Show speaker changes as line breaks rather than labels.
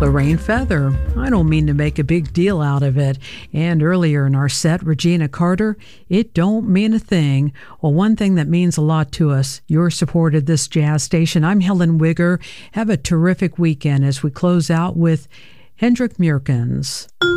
Lorraine Feather, I don't mean to make a big deal out of it. And earlier in our set, Regina Carter, It Don't Mean a Thing. Well, one thing that means a lot to us, your support of this jazz station. I'm Helen Wigger. Have a terrific weekend as we close out with Hendrik Meerkens.